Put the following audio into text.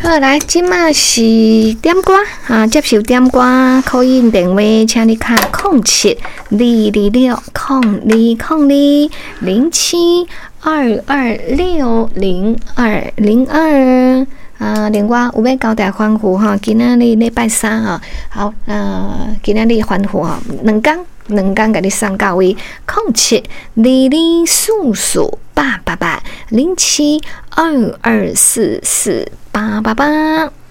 好，来，即马是点歌啊，接受点歌口音电话，请你卡07-020207-2260202另外有要交代欢呼哈，今仔日礼拜三哈，好，今仔日欢呼哈，两天给你送到位07-2244-88807-2244-888。